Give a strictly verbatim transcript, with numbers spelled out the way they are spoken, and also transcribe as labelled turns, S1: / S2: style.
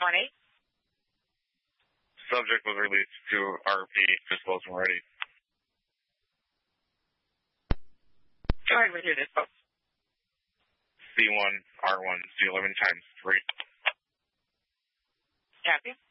S1: one eight.
S2: Subject was released to R P. Disclosed when ready.
S1: Go ahead with your disclose.
S2: C one, R one, C eleven times three.
S1: Copy.